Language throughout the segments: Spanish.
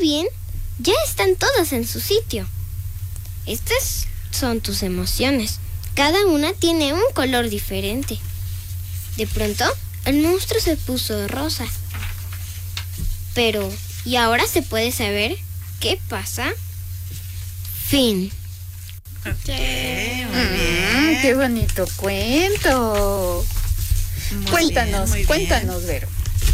bien, ya están todas en su sitio. Estas son tus emociones. Cada una tiene un color diferente. De pronto, el monstruo se puso rosa. Pero, ¿y ahora se puede saber qué pasa? Fin. Okay, muy bien. Qué bonito cuento. Cuéntanos, Vero.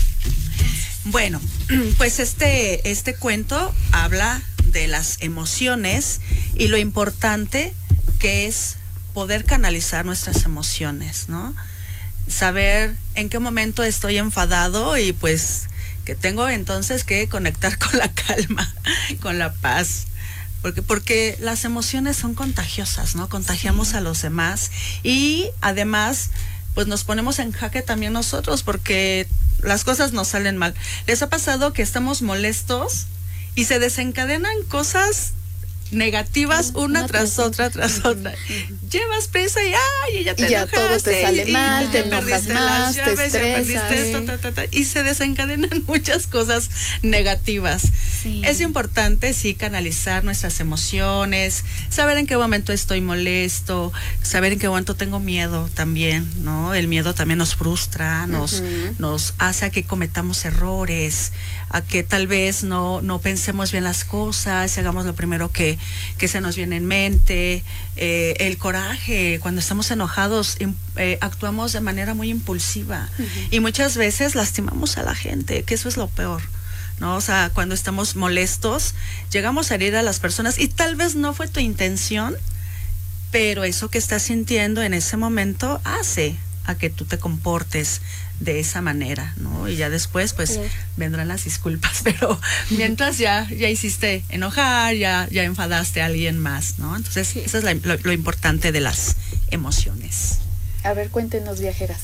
Bueno, pues este cuento habla de las emociones y lo importante que es poder canalizar nuestras emociones, ¿no? Saber en qué momento estoy enfadado y pues que tengo entonces que conectar con la calma, con la paz. Porque las emociones son contagiosas, ¿no? Contagiamos a los demás y además pues nos ponemos en jaque también nosotros porque las cosas nos salen mal. ¿Les ha pasado que estamos molestos y se desencadenan cosas negativas una tras otra? Llevas prisa y ya te enojaste, todo te sale mal, te enojas más, te estresas. Y se desencadenan muchas cosas negativas. Sí. Es importante, sí, canalizar nuestras emociones, saber en qué momento estoy molesto, saber en qué momento tengo miedo también, ¿no? El miedo también nos frustra, nos hace a que cometamos errores, a que tal vez no pensemos bien las cosas, hagamos lo primero que se nos viene en mente. El coraje, cuando estamos enojados, actuamos de manera muy impulsiva y muchas veces lastimamos a la gente, que eso es lo peor, ¿no? O sea, cuando estamos molestos, llegamos a herir a las personas y tal vez no fue tu intención, pero eso que estás sintiendo en ese momento hace a que tú te comportes de esa manera, ¿no? Y ya después, pues, vendrán las disculpas, pero mientras ya hiciste enojar, ya enfadaste a alguien más, ¿no? Entonces, eso es lo importante de las emociones. A ver, cuéntenos, viajeras.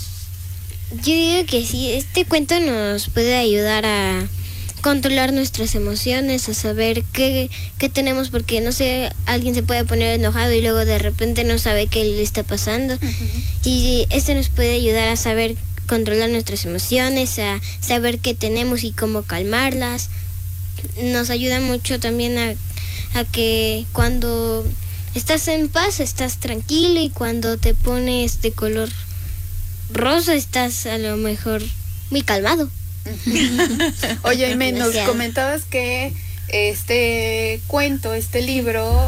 Yo digo que sí, este cuento nos puede ayudar a controlar nuestras emociones, a saber qué tenemos, porque no sé, alguien se puede poner enojado y luego de repente no sabe qué le está pasando. Y esto nos puede ayudar a saber controlar nuestras emociones, a saber qué tenemos y cómo calmarlas. Nos ayuda mucho también a que cuando estás en paz estás tranquilo y cuando te pones de color rosa estás a lo mejor muy calmado. Oye, Aimee, nos comentabas que este cuento, este libro,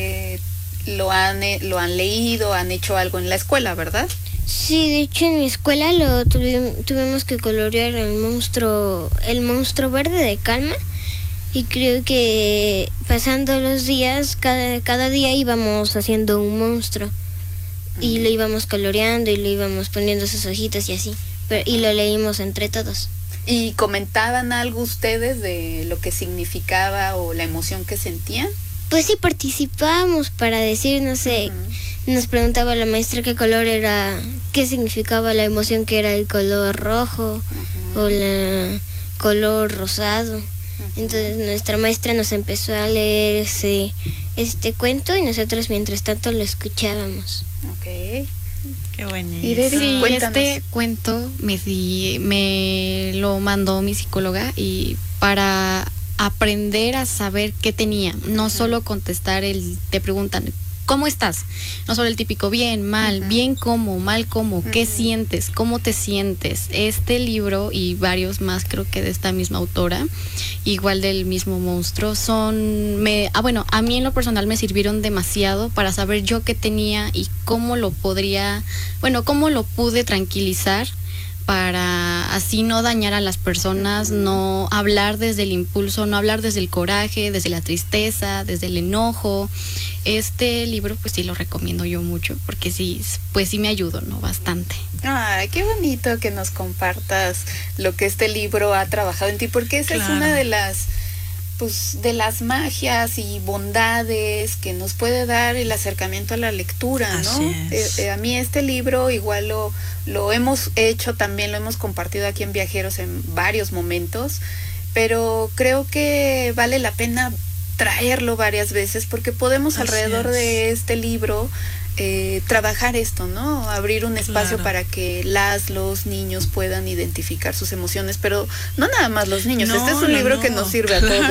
lo han leído, han hecho algo en la escuela, ¿verdad? Sí, de hecho en mi escuela lo tuvimos que colorear el monstruo verde de Calma, y creo que pasando los días, cada día íbamos haciendo un monstruo y lo íbamos coloreando y le íbamos poniendo sus hojitas y así, y lo leímos entre todos. ¿Y comentaban algo ustedes de lo que significaba o la emoción que sentían? Pues sí, participábamos para decir, no sé, nos preguntaba la maestra qué significaba la emoción, que era el color rojo o el color rosado. Entonces nuestra maestra nos empezó a leer este cuento y nosotros mientras tanto lo escuchábamos. Ok. Qué bonito. Sí, este cuento me lo mandó mi psicóloga y para aprender a saber qué tenía, no solo contestar te preguntan ¿cómo estás? No solo el típico bien, mal, bien cómo, mal cómo, qué sientes, cómo te sientes. Este libro y varios más, creo que de esta misma autora, igual del mismo monstruo, a mí en lo personal me sirvieron demasiado para saber yo qué tenía y cómo lo pude tranquilizar para así no dañar a las personas, no hablar desde el impulso, no hablar desde el coraje, desde la tristeza, desde el enojo. Este libro pues sí lo recomiendo yo mucho porque sí me ayudó, ¿no? Bastante. Ay, qué bonito que nos compartas lo que este libro ha trabajado en ti, porque esa es una de las magias y bondades que nos puede dar el acercamiento a la lectura, ¿no? A mí este libro igual lo hemos hecho también, lo hemos compartido aquí en Viajeros en varios momentos, pero creo que vale la pena traerlo varias veces porque podemos alrededor de este libro trabajar esto, ¿no? Abrir un espacio para que los niños puedan identificar sus emociones, pero no nada más los niños. Este es un libro que nos sirve a todos.